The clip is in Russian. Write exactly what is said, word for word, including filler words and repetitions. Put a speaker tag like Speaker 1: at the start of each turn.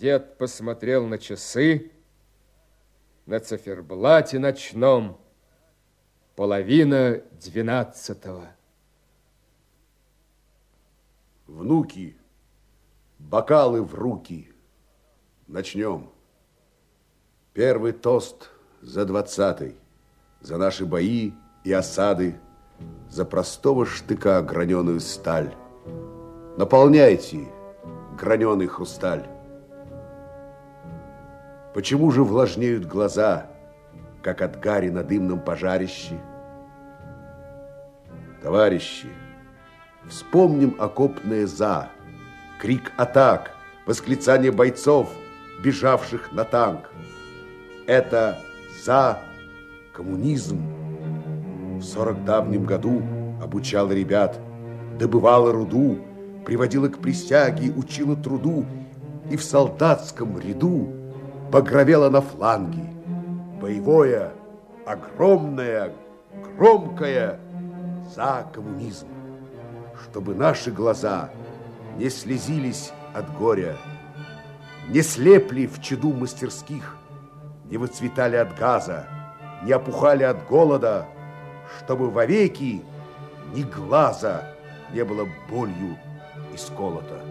Speaker 1: Дед посмотрел на часы, на циферблате ночном половина двенадцатого.
Speaker 2: Внуки, бокалы в руки. Начнем. Первый тост за двадцатый, за наши бои и осады, за простого штыка граненую сталь. Наполняйте граненый хрусталь. Почему же влажнеют глаза, как от гари на дымном пожарище? Товарищи, вспомним окопное «за», крик атак, восклицание бойцов, бежавших на танк. Это за коммунизм. В сорок давнем году обучал ребят, добывала руду, приводила к присяге, учила труду, и в солдатском ряду багровела на фланге. Боевое, огромное, громкое за коммунизм. Чтобы наши глаза не слезились от горя, не слепли в чаду мастерских, не выцветали от газа, не опухали от голода, чтобы вовеки ни глаза не было болью исколото.